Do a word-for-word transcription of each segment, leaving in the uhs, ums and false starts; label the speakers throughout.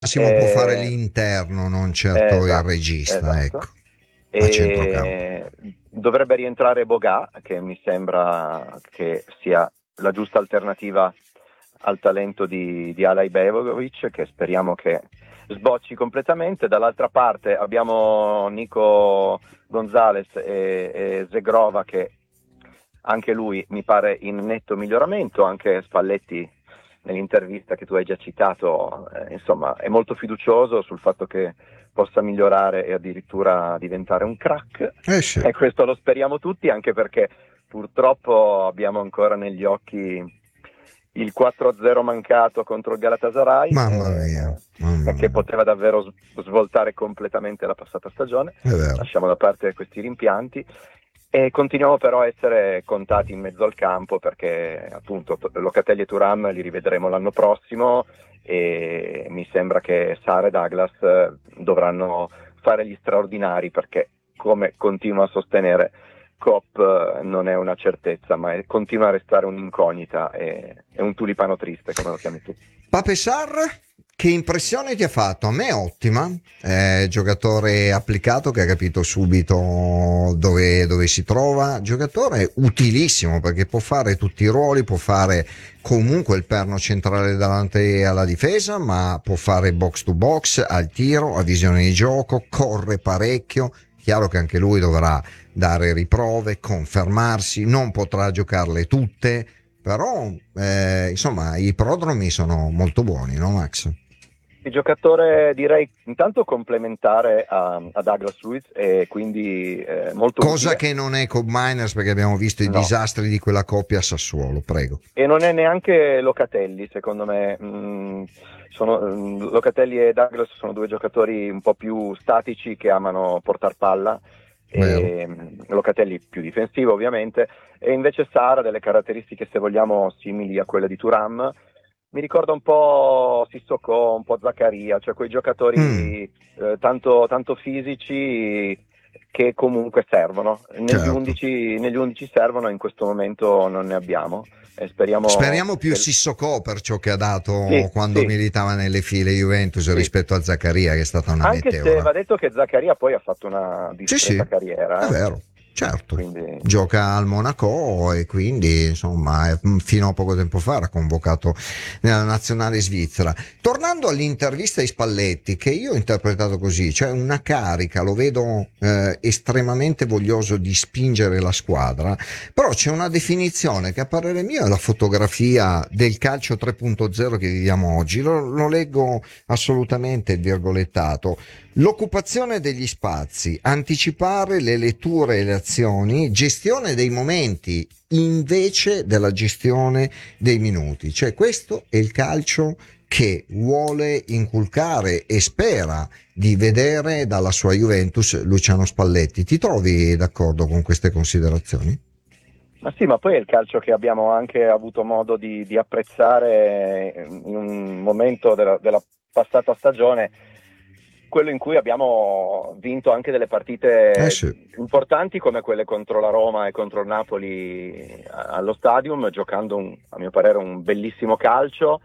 Speaker 1: Massimo può fare
Speaker 2: Eh,
Speaker 1: l'interno, non
Speaker 2: eh,
Speaker 1: certo il
Speaker 2: esatto,
Speaker 1: regista, ecco,
Speaker 2: esatto.
Speaker 1: a centrocampo.
Speaker 2: E dovrebbe rientrare Boga, che mi sembra che sia la giusta alternativa al talento di, di Alay Begovic, che speriamo che sbocci completamente. Dall'altra parte abbiamo Nico Gonzalez e, e Zegrova, che anche lui mi pare in netto miglioramento. Anche Spalletti, nell'intervista che tu hai già citato, eh, insomma, è molto fiducioso sul fatto che possa migliorare e addirittura diventare un crack,
Speaker 1: Eh sì,
Speaker 2: e questo lo speriamo tutti, anche perché purtroppo abbiamo ancora negli occhi il quattro a zero mancato contro il Galatasaray,
Speaker 1: mamma mia,
Speaker 2: eh,
Speaker 1: mamma
Speaker 2: che
Speaker 1: mia,
Speaker 2: poteva davvero s- svoltare completamente la passata stagione.
Speaker 1: è vero.
Speaker 2: Lasciamo da parte questi rimpianti e continuiamo però a essere contati in mezzo al campo, perché appunto Locatelli e Thuram li rivedremo l'anno prossimo e mi sembra che Sara e Douglas eh, dovranno fare gli straordinari, perché, come continuo a sostenere, Kopp eh, non è una certezza, ma è- continua a restare un'incognita, e, è un tulipano triste, come lo chiami tu.
Speaker 1: Pape Sarr, che impressione ti ha fatto? A me è ottima, è giocatore applicato che ha capito subito dove, dove si trova, giocatore utilissimo perché può fare tutti i ruoli, può fare comunque il perno centrale davanti alla difesa, ma può fare box to box, al tiro, a visione di gioco, corre parecchio. Chiaro che anche lui dovrà dare riprove, confermarsi, non potrà giocarle tutte, però eh, insomma i prodromi sono molto buoni, no Max?
Speaker 2: Il giocatore, direi, intanto complementare a, a Douglas Luiz, e quindi eh, molto
Speaker 1: Cosa
Speaker 2: utile.
Speaker 1: che non è Cobb Miners, perché abbiamo visto i
Speaker 2: No,
Speaker 1: disastri di quella coppia a Sassuolo, prego.
Speaker 2: e non è neanche Locatelli, secondo me. Mm, sono, mm, Locatelli e Douglas sono due giocatori un po' più statici, che amano portar palla,
Speaker 1: Vero?
Speaker 2: e mm, Locatelli più difensivo ovviamente, e invece Sarr ha delle caratteristiche, se vogliamo, simili a quelle di Thuram. Mi ricorda un po' Sissoko, un po' Zaccaria, cioè quei
Speaker 1: Mm,
Speaker 2: giocatori eh, tanto, tanto fisici, che comunque servono. Negli
Speaker 1: certo.
Speaker 2: undici, negli undici servono, in questo momento non ne abbiamo, e speriamo
Speaker 1: Speriamo più
Speaker 2: che...
Speaker 1: Sissoko per ciò che ha
Speaker 2: Sì,
Speaker 1: dato quando
Speaker 2: sì,
Speaker 1: militava nelle file Juventus
Speaker 2: sì.
Speaker 1: rispetto a Zaccaria, che è stata una
Speaker 2: Anche se
Speaker 1: meteora.
Speaker 2: va detto che Zaccaria poi ha fatto una
Speaker 1: Sì, sì,
Speaker 2: discreta
Speaker 1: è
Speaker 2: carriera, eh?
Speaker 1: vero, certo.
Speaker 2: Quindi...
Speaker 1: Gioca al Monaco e quindi, insomma, è- fino a poco tempo fa era convocato nella nazionale svizzera. Tornando all'intervista ai Spalletti, che io ho interpretato così, cioè una carica, lo vedo eh, estremamente voglioso di spingere la squadra, però c'è una definizione che a parere mio è la fotografia del calcio tre punto zero che viviamo oggi. Lo, lo leggo assolutamente virgolettato. L'occupazione degli spazi, anticipare le letture e le azioni, gestione dei momenti invece della gestione dei minuti. Cioè questo è il calcio che vuole inculcare e spera di vedere dalla sua Juventus Luciano Spalletti. Ti trovi d'accordo con queste considerazioni?
Speaker 2: Ma sì, ma poi è il calcio che abbiamo anche avuto modo di, di apprezzare in un momento della, della passata stagione, quello in cui abbiamo vinto anche delle
Speaker 1: Eh
Speaker 2: partite
Speaker 1: sì.
Speaker 2: importanti, come quelle contro la Roma e contro il Napoli allo Stadium, giocando un, a mio parere, un bellissimo calcio.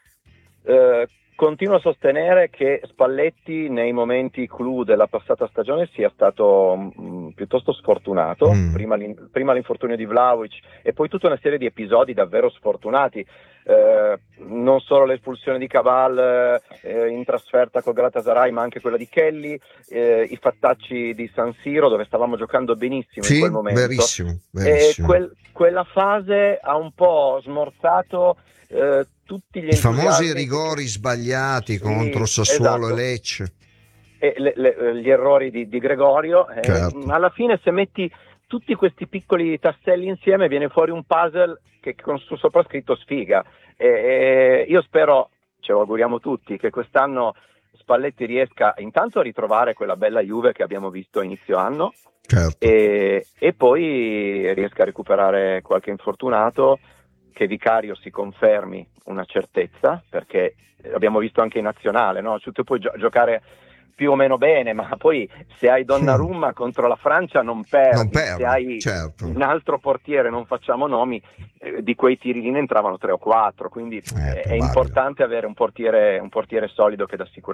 Speaker 2: Eh, Continuo a sostenere che Spalletti nei momenti clou della passata stagione sia stato mh, piuttosto sfortunato,
Speaker 1: Mm.
Speaker 2: prima, l'in- prima l'infortunio di Vlahovic e poi tutta una serie di episodi davvero sfortunati. Eh, non solo l'espulsione di Cabal eh, in trasferta col Galatasaray, ma anche quella di Kelly, eh, i fattacci di San Siro, dove stavamo giocando benissimo in quel
Speaker 1: Sì,
Speaker 2: momento.
Speaker 1: verissimo,
Speaker 2: E
Speaker 1: verissimo.
Speaker 2: quel- quella fase ha un po' smorzato eh, tutti gli
Speaker 1: I famosi
Speaker 2: entusiasmi che, che-
Speaker 1: rigori sbagliati contro
Speaker 2: sì,
Speaker 1: Sassuolo e
Speaker 2: esatto,
Speaker 1: Lecce.
Speaker 2: e le- le- gli errori di, di Gregorio, eh,
Speaker 1: Certo.
Speaker 2: alla fine, se metti tutti questi piccoli tasselli insieme, viene fuori un puzzle che con su soprascritto sfiga. E, e io spero, ce lo auguriamo tutti, che quest'anno Spalletti riesca intanto a ritrovare quella bella Juve che abbiamo visto a inizio anno,
Speaker 1: Certo.
Speaker 2: e, e poi riesca a recuperare qualche infortunato, che Vicario si confermi una certezza, perché abbiamo visto anche in nazionale, no? Cioè, tu puoi gio- giocare più o meno bene, ma poi se hai Donnarumma contro la Francia non perdi,
Speaker 1: Non perdi,
Speaker 2: se hai
Speaker 1: certo.
Speaker 2: un altro portiere, non facciamo nomi, eh, di quei tiri lì ne entravano tre o quattro, quindi
Speaker 1: Eh,
Speaker 2: è
Speaker 1: probabile.
Speaker 2: importante avere un portiere, un portiere solido che dà sicurezza.